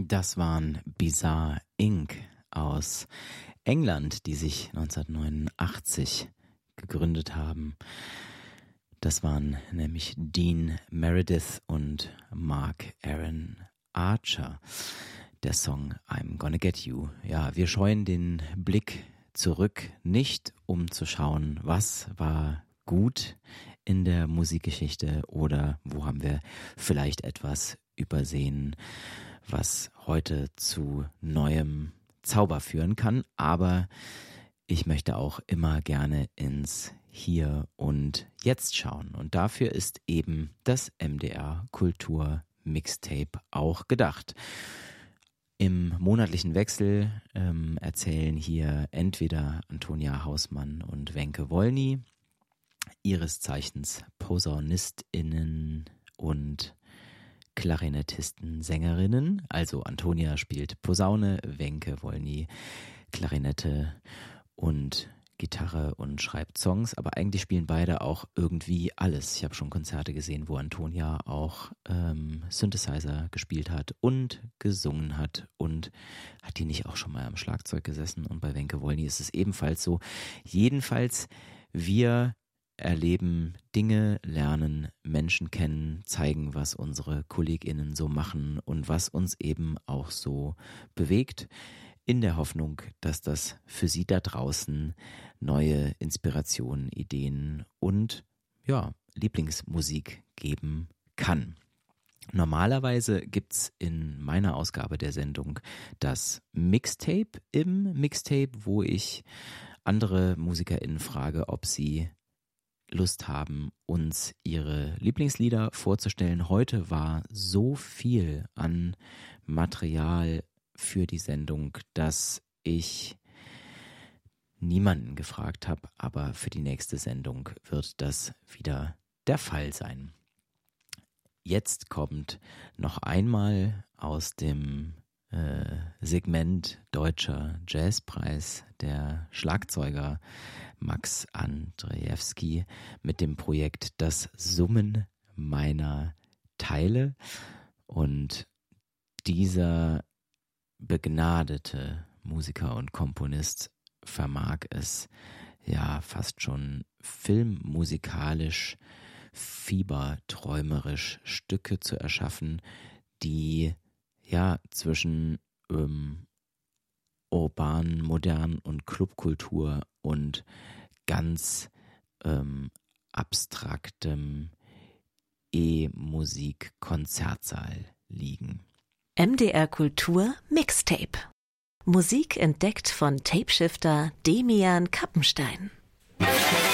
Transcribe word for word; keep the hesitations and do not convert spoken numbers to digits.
Das waren Bizarre Incorporated aus England, die sich neunzehnhundertneunundachtzig gegründet haben. Das waren nämlich Dean Meredith und Mark Aaron Archer. Der Song I'm Gonna Get You. Ja, wir scheuen den Blick zurück, nicht um zu schauen, was war gut in der Musikgeschichte oder wo haben wir vielleicht etwas übersehen, was heute zu neuem Zauber führen kann. Aber ich möchte auch immer gerne ins Hier und Jetzt schauen. Und dafür ist eben das M D R Kultur Mixtape auch gedacht. Im monatlichen Wechsel ähm, erzählen hier entweder Antonia Hausmann und Wenke Wolny, ihres Zeichens PosaunistInnen und Klarinettisten, Sängerinnen. Also Antonia spielt Posaune, Wenke Wolny Klarinette und Gitarre und schreibt Songs, aber eigentlich spielen beide auch irgendwie alles. Ich habe schon Konzerte gesehen, wo Antonia auch ähm, Synthesizer gespielt hat und gesungen hat. Und hat die nicht auch schon mal am Schlagzeug gesessen? Und bei Wenke Wolny ist es ebenfalls so. Jedenfalls, wir erleben Dinge, lernen Menschen kennen, zeigen, was unsere KollegInnen so machen und was uns eben auch so bewegt, in der Hoffnung, dass das für Sie da draußen neue Inspirationen, Ideen und ja, Lieblingsmusik geben kann. Normalerweise gibt's in meiner Ausgabe der Sendung das Mixtape im Mixtape, wo ich andere MusikerInnen frage, ob sie Lust haben, uns ihre Lieblingslieder vorzustellen. Heute war so viel an Material für die Sendung, dass ich niemanden gefragt habe, aber für die nächste Sendung wird das wieder der Fall sein. Jetzt kommt noch einmal aus dem äh, Segment Deutscher Jazzpreis der Schlagzeuger Max Andrzejewski mit dem Projekt Das Summen meiner Teile. Und dieser begnadete Musiker und Komponist vermag es ja fast schon filmmusikalisch, fieberträumerisch Stücke zu erschaffen, die ja zwischen ähm, urban, modern und Clubkultur und ganz ähm, abstraktem E-Musik-Konzertsaal liegen. M D R Kultur Mixtape. Musik entdeckt von Tapeshifter Demian Kappenstein.